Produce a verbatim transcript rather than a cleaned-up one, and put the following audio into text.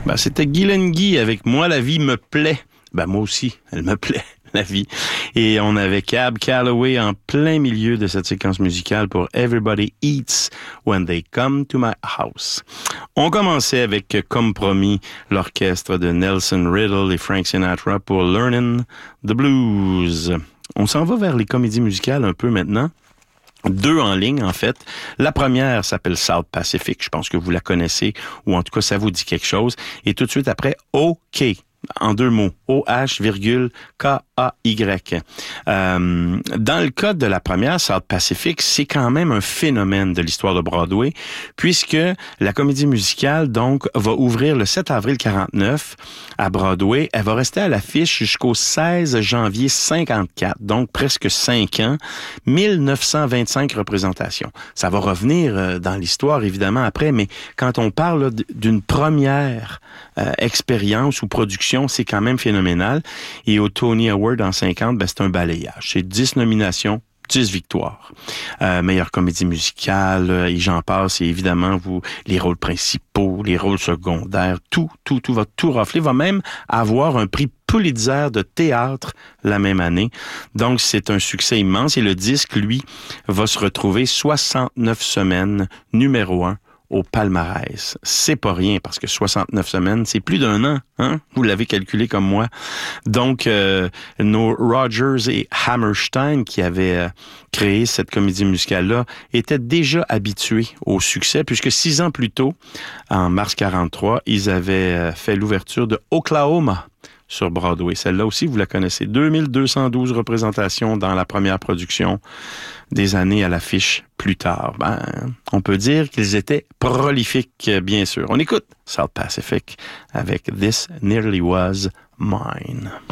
Ben, c'était Guylaine Guy avec Moi, la vie me plaît. Ben, moi aussi, elle me plaît, la vie. Et on avait Cab Calloway en plein milieu de cette séquence musicale pour Everybody Eats When They Come to My House. On commençait avec, comme promis, l'orchestre de Nelson Riddle et Frank Sinatra pour Learnin' the Blues. On s'en va vers les comédies musicales un peu maintenant. Deux en ligne, en fait. La première s'appelle South Pacific. Je pense que vous la connaissez, ou en tout cas, ça vous dit quelque chose. Et tout de suite après, OK. En deux mots, O H, virgule, K A Y. Euh, dans le cas de la première, South Pacific, c'est quand même un phénomène de l'histoire de Broadway, puisque la comédie musicale, donc, va ouvrir le sept avril quarante-neuf à Broadway. Elle va rester à l'affiche jusqu'au seize janvier cinquante-quatre, donc presque cinq ans, mille neuf cent vingt-cinq représentations. Ça va revenir dans l'histoire, évidemment, après, mais quand on parle d'une première euh, expérience ou production, c'est quand même phénoménal. Et au Tony Award en cinquante, ben, c'est un balayage. C'est dix nominations, dix victoires. Euh, meilleure comédie musicale, euh, et j'en passe. Et évidemment, vous, les rôles principaux, les rôles secondaires, tout, tout, tout va tout rafler. Va même avoir un prix Pulitzer de théâtre la même année. Donc, c'est un succès immense. Et le disque, lui, va se retrouver soixante-neuf semaines numéro un au palmarès. C'est pas rien, parce que soixante-neuf semaines, c'est plus d'un an, hein? Vous l'avez calculé comme moi. Donc, euh, nos Rodgers et Hammerstein, qui avaient euh, créé cette comédie musicale-là, étaient déjà habitués au succès, puisque six ans plus tôt, en mars quarante-trois, ils avaient euh, fait l'ouverture de Oklahoma sur Broadway. Celle-là aussi, vous la connaissez. deux mille deux cent douze représentations dans la première production, des années à l'affiche plus tard. Ben, on peut dire qu'ils étaient prolifiques, bien sûr. On écoute South Pacific avec This Nearly Was Mine.